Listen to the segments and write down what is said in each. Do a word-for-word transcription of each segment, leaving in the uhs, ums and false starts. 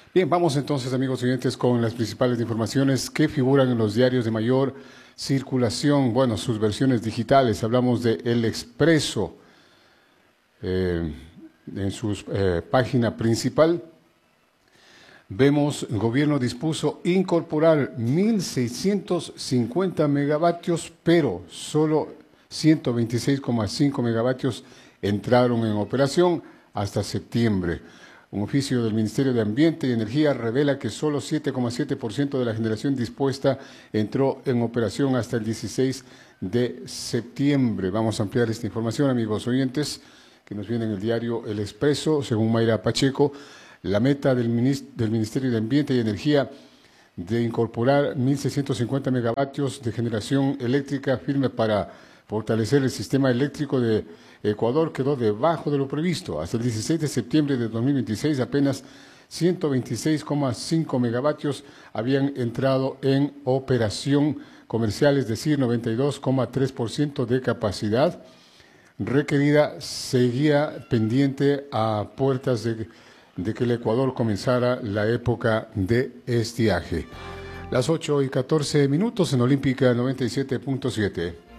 Bien, vamos entonces, amigos oyentes, con las principales informaciones que figuran en los diarios de mayor circulación. Bueno, sus versiones digitales. Hablamos de El Expreso, eh, en su eh, página principal. Vemos, el gobierno dispuso incorporar mil seiscientos cincuenta megavatios, pero solo ciento veintiséis coma cinco megavatios entraron en operación hasta septiembre. Un oficio del Ministerio de Ambiente y Energía revela que solo siete coma siete por ciento de la generación dispuesta entró en operación hasta el dieciséis de septiembre. Vamos a ampliar esta información, amigos oyentes, que nos viene en el diario El Expreso. Según Mayra Pacheco, la meta del Ministerio de Ambiente y Energía de incorporar mil seiscientos cincuenta megavatios de generación eléctrica firme para fortalecer el sistema eléctrico de Ecuador quedó debajo de lo previsto. Hasta el dieciséis de septiembre de dos mil veintiséis, apenas ciento veintiséis coma cinco megavatios habían entrado en operación comercial, es decir, noventa y dos coma tres por ciento de capacidad requerida. Seguía pendiente a puertas de, de que el Ecuador comenzara la época de estiaje. Las ocho y catorce minutos en Olímpica noventa y siete punto siete.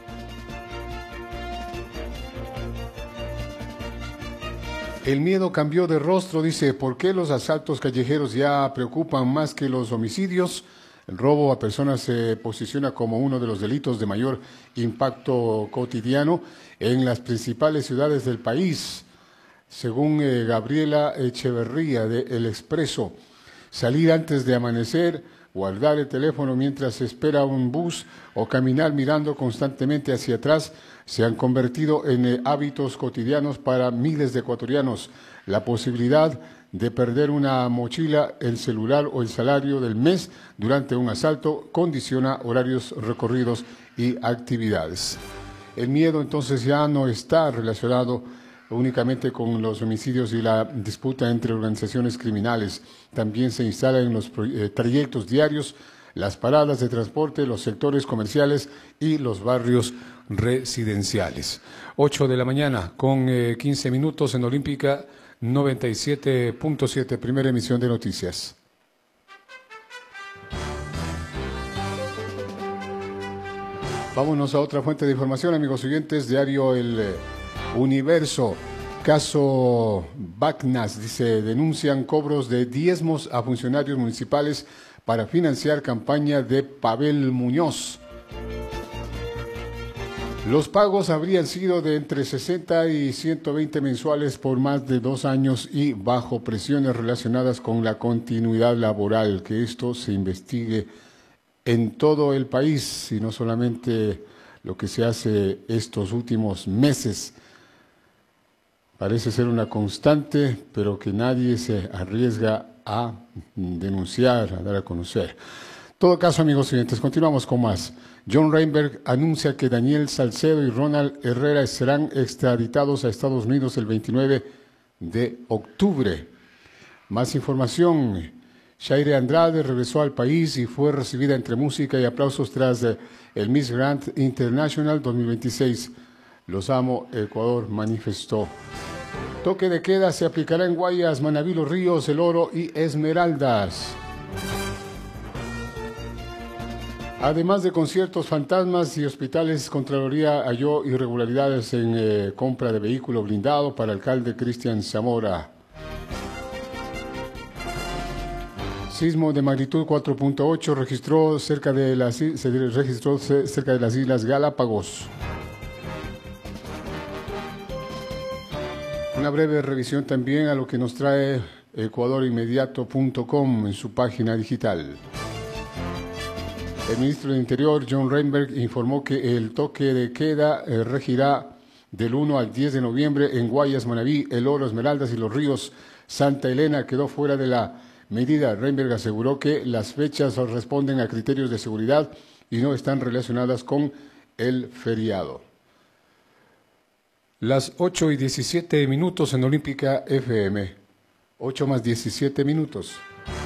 El miedo cambió de rostro, dice. ¿Por qué los asaltos callejeros ya preocupan más que los homicidios? El robo a personas se posiciona como uno de los delitos de mayor impacto cotidiano en las principales ciudades del país. Según eh, Gabriela Echeverría de El Expreso, salir antes de amanecer, guardar el teléfono mientras se espera un bus o caminar mirando constantemente hacia atrás se han convertido en eh, hábitos cotidianos para miles de ecuatorianos. La posibilidad de perder una mochila, el celular o el salario del mes durante un asalto condiciona horarios, recorridos y actividades. El miedo entonces ya no está relacionado únicamente con los homicidios y la disputa entre organizaciones criminales. También se instala en los eh, trayectos diarios, las paradas de transporte, los sectores comerciales y los barrios residenciales. ocho de la mañana con eh, quince minutos en Olímpica noventa y siete punto siete, primera emisión de noticias. Vámonos a otra fuente de información, amigos oyentes. Diario El eh, Universo. Caso Bacnas, dice, denuncian cobros de diezmos a funcionarios municipales para financiar campaña de Pavel Muñoz. Los pagos habrían sido de entre sesenta y ciento veinte mensuales por más de dos años y bajo presiones relacionadas con la continuidad laboral. Que esto se investigue en todo el país y no solamente lo que se hace estos últimos meses. Parece ser una constante, pero que nadie se arriesga a denunciar, a dar a conocer. En todo caso, amigos oyentes, continuamos con más. John Reinberg anuncia que Daniel Salcedo y Ronald Herrera serán extraditados a Estados Unidos el veintinueve de octubre. Más información. Shaire Andrade regresó al país y fue recibida entre música y aplausos tras el Miss Grand International dos mil veintiséis. Los amo, Ecuador, manifestó. Toque de queda se aplicará en Guayas, Manabí, Los Ríos, El Oro y Esmeraldas. Además de conciertos fantasmas y hospitales, Contraloría halló irregularidades en eh, compra de vehículo blindado para alcalde Cristian Zamora. Sismo de magnitud cuatro punto ocho registró cerca de las, se registró cerca de las Islas Galápagos. Una breve revisión también a lo que nos trae ecuador inmediato punto com en su página digital. El ministro del Interior, John Reinberg, informó que el toque de queda eh, regirá del uno al diez de noviembre en Guayas, Manabí, El Oro, Esmeraldas y Los Ríos. Santa Elena quedó fuera de la medida. Reinberg aseguró que las fechas responden a criterios de seguridad y no están relacionadas con el feriado. Las ocho y diecisiete minutos en Olímpica F M. ocho más diecisiete minutos.